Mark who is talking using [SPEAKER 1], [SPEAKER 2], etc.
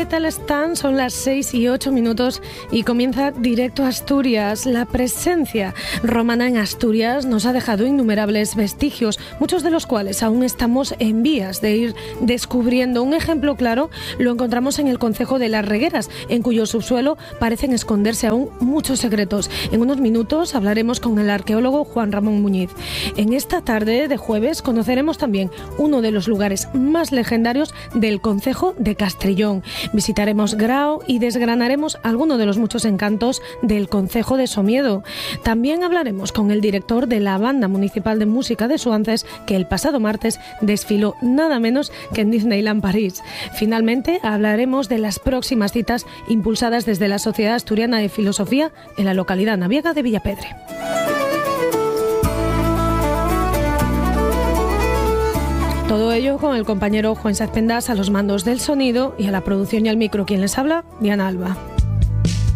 [SPEAKER 1] ¿qué tal están? Son las 6:08 y comienza Directo a Asturias. La presencia romana en Asturias nos ha dejado innumerables vestigios, muchos de los cuales aún estamos en vías de ir descubriendo. Un ejemplo claro lo encontramos en el concejo de Las Regueras, en cuyo subsuelo parecen esconderse aún muchos secretos. En unos minutos hablaremos con el arqueólogo Juan Ramón Muñiz. En esta tarde de jueves conoceremos también uno de los lugares más legendarios del concejo de Castrillón. Visitaremos Grao y desgranaremos algunos de los muchos encantos del concejo de Somiedo. También hablaremos con el director de la Banda Municipal de Música de Suances, que el pasado martes desfiló nada menos que en Disneyland París. Finalmente hablaremos de las próximas citas impulsadas desde la Sociedad Asturiana de Filosofía en la localidad naviega de Villapedre. Todo ello con el compañero Juan Sáez Pendas a los mandos del sonido y a la producción y al micro. Quien les habla, Diana Alba.